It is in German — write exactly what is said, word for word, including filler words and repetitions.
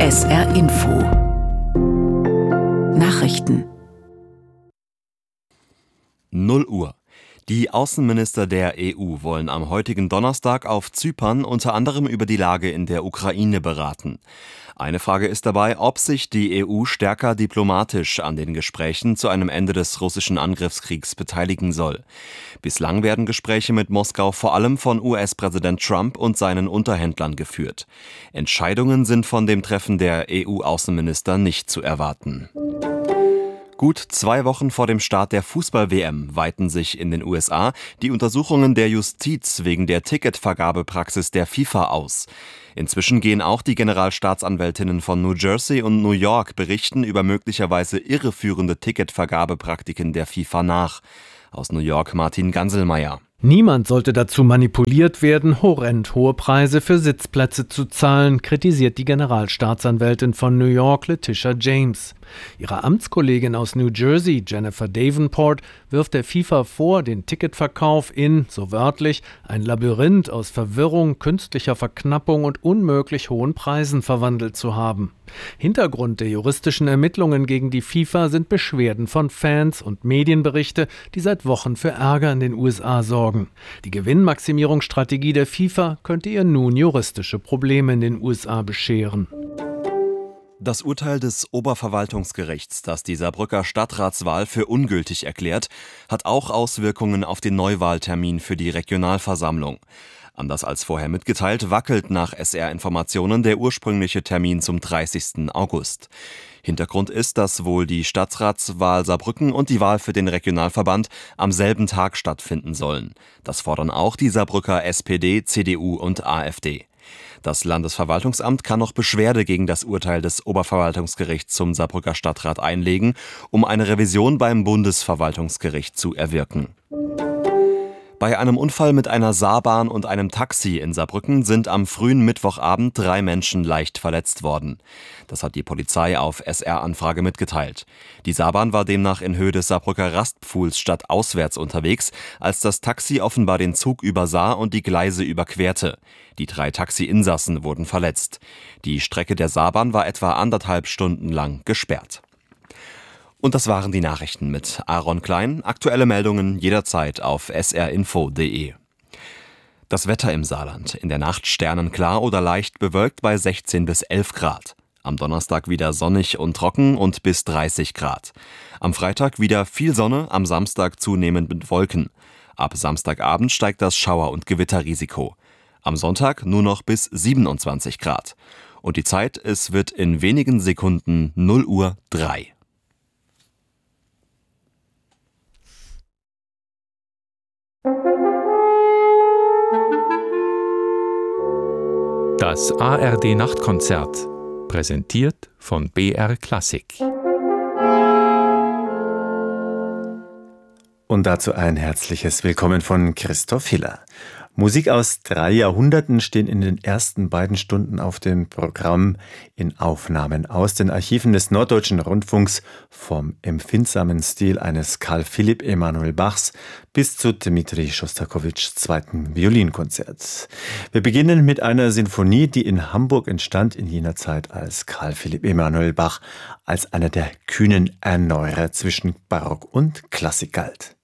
S R Info Nachrichten null Uhr. Die Außenminister der E U wollen am heutigen Donnerstag auf Zypern unter anderem über die Lage in der Ukraine beraten. Eine Frage ist dabei, ob sich die E U stärker diplomatisch an den Gesprächen zu einem Ende des russischen Angriffskriegs beteiligen soll. Bislang werden Gespräche mit Moskau vor allem von U S-Präsident Trump und seinen Unterhändlern geführt. Entscheidungen sind von dem Treffen der E U-Außenminister nicht zu erwarten. Gut zwei Wochen vor dem Start der Fußball-W M weiten sich in den U S A die Untersuchungen der Justiz wegen der Ticketvergabepraxis der FIFA aus. Inzwischen gehen auch die Generalstaatsanwältinnen von New Jersey und New York Berichten über möglicherweise irreführende Ticketvergabepraktiken der FIFA nach. Aus New York Martin Ganselmeier. Niemand sollte dazu manipuliert werden, horrend hohe Preise für Sitzplätze zu zahlen, kritisiert die Generalstaatsanwältin von New York, Letitia James. Ihre Amtskollegin aus New Jersey, Jennifer Davenport, wirft der FIFA vor, den Ticketverkauf in, so wörtlich, ein Labyrinth aus Verwirrung, künstlicher Verknappung und unmöglich hohen Preisen verwandelt zu haben. Hintergrund der juristischen Ermittlungen gegen die FIFA sind Beschwerden von Fans und Medienberichte, die seit Wochen für Ärger in den U S A sorgen. Die Gewinnmaximierungsstrategie der FIFA könnte ihr nun juristische Probleme in den U S A bescheren. Das Urteil des Oberverwaltungsgerichts, das die Saarbrücker Stadtratswahl für ungültig erklärt, hat auch Auswirkungen auf den Neuwahltermin für die Regionalversammlung. Anders als vorher mitgeteilt, wackelt nach S R-Informationen der ursprüngliche Termin zum dreißigsten August. Hintergrund ist, dass wohl die Stadtratswahl Saarbrücken und die Wahl für den Regionalverband am selben Tag stattfinden sollen. Das fordern auch die Saarbrücker S P D, C D U und AfD. Das Landesverwaltungsamt kann noch Beschwerde gegen das Urteil des Oberverwaltungsgerichts zum Saarbrücker Stadtrat einlegen, um eine Revision beim Bundesverwaltungsgericht zu erwirken. Bei einem Unfall mit einer Saarbahn und einem Taxi in Saarbrücken sind am frühen Mittwochabend drei Menschen leicht verletzt worden. Das hat die Polizei auf S R-Anfrage mitgeteilt. Die Saarbahn war demnach in Höhe des Saarbrücker Rastpfuhls stadtauswärts unterwegs, als das Taxi offenbar den Zug übersah und die Gleise überquerte. Die drei Taxi-Insassen wurden verletzt. Die Strecke der Saarbahn war etwa anderthalb Stunden lang gesperrt. Und das waren die Nachrichten mit Aaron Klein. Aktuelle Meldungen jederzeit auf s r info punkt d e. Das Wetter im Saarland. In der Nacht sternenklar oder leicht bewölkt bei sechzehn bis elf Grad. Am Donnerstag wieder sonnig und trocken und bis dreißig Grad. Am Freitag wieder viel Sonne, am Samstag zunehmend mit Wolken. Ab Samstagabend steigt das Schauer- und Gewitterrisiko. Am Sonntag nur noch bis siebenundzwanzig Grad. Und die Zeit, es wird in wenigen Sekunden null Uhr drei. Das A R D-Nachtkonzert, präsentiert von B R Klassik. Und dazu ein herzliches Willkommen von Christoph Hiller. Musik aus drei Jahrhunderten stehen in den ersten beiden Stunden auf dem Programm in Aufnahmen aus den Archiven des Norddeutschen Rundfunks vom empfindsamen Stil eines Carl Philipp Emanuel Bachs bis zu Dmitri Schostakowitschs zweiten Violinkonzert. Wir beginnen mit einer Sinfonie, die in Hamburg entstand in jener Zeit, als Carl Philipp Emanuel Bach als einer der kühnen Erneuerer zwischen Barock und Klassik galt.